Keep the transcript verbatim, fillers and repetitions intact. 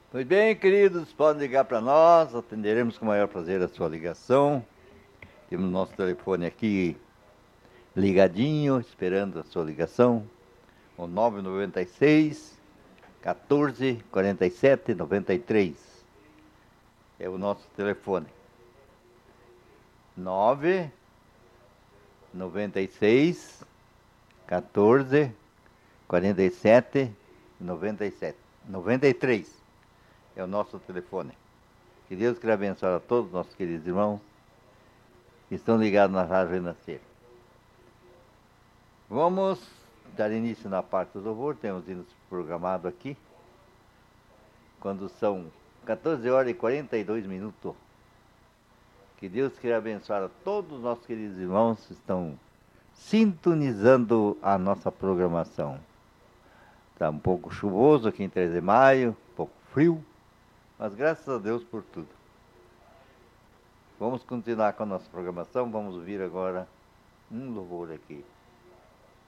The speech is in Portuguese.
Muito bem, queridos, podem ligar para nós, atenderemos com o maior prazer a sua ligação. Temos nosso telefone aqui ligadinho, esperando a sua ligação. O nove nove seis, quatorze, quarenta e sete, noventa e três. É o nosso telefone. nove nove seis, quatorze, quarenta e sete, noventa e sete. noventa e três é o nosso telefone. Que Deus queira abençoar a todos nossos queridos irmãos que estão ligados na Rádio Renascer. Vamos dar início na parte do louvor, temos hinos programado aqui, quando são quatorze horas e quarenta e dois minutos. Que Deus queira abençoar a todos os nossos queridos irmãos que estão sintonizando a nossa programação. Está um pouco chuvoso aqui em treze de maio, um pouco frio, mas graças a Deus por tudo. Vamos continuar com a nossa programação, vamos ouvir agora um louvor aqui.